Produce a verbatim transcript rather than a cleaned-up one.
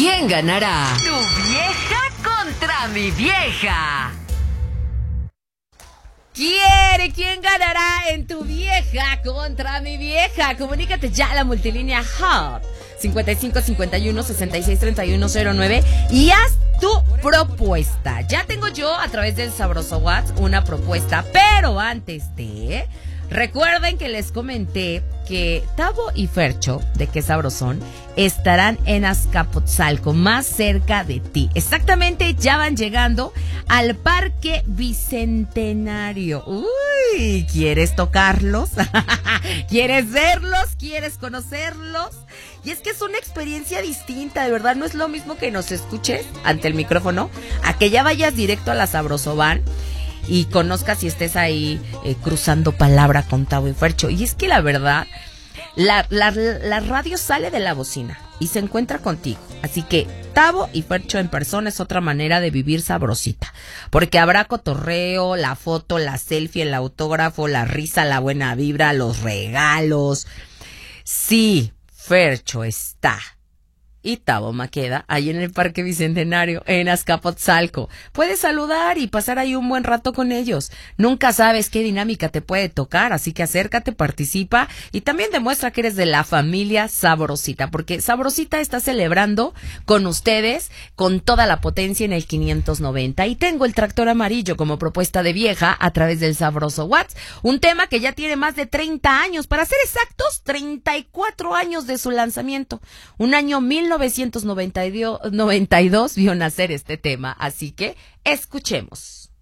¿Quién ganará? ¿Tu vieja contra mi vieja? ¿Quiere? ¿Quién ganará en tu vieja contra mi vieja? Comunícate ya a la multilínea Hot cincuenta y cinco cincuenta y uno sesenta y seis treinta y uno cero nueve y haz tu propuesta. Ya tengo yo a través del Sabroso WhatsApp una propuesta, pero antes de... Recuerden que les comenté que Tavo y Fercho, de Qué Sabrosón, estarán en Azcapotzalco, más cerca de ti. Exactamente, ya van llegando al Parque Bicentenario. Uy, ¿quieres tocarlos? ¿Quieres verlos? ¿Quieres conocerlos? Y es que es una experiencia distinta, de verdad, no es lo mismo que nos escuches ante el micrófono, a que ya vayas directo a la Sabrosoban y conozcas y estés ahí eh, cruzando palabra con Tavo y Fercho. Y es que la verdad, la, la, la radio sale de la bocina y se encuentra contigo. Así que Tavo y Fercho en persona es otra manera de vivir sabrosita. Porque habrá cotorreo, la foto, la selfie, el autógrafo, la risa, la buena vibra, los regalos. Sí, Fercho está. Y Tavo Maqueda, ahí en el Parque Bicentenario, en Azcapotzalco. Puedes saludar y pasar ahí un buen rato con ellos. Nunca sabes qué dinámica te puede tocar, así que acércate, participa y también demuestra que eres de la familia Sabrosita, porque Sabrosita está celebrando con ustedes con toda la potencia en el quinientos noventa. Y tengo el tractor amarillo como propuesta de vieja a través del Sabroso WhatsApp, un tema que ya tiene más de treinta años, para ser exactos, treinta y cuatro años de su lanzamiento. Un año mil novecientos noventa y dos vio nacer este tema, así que escuchemos.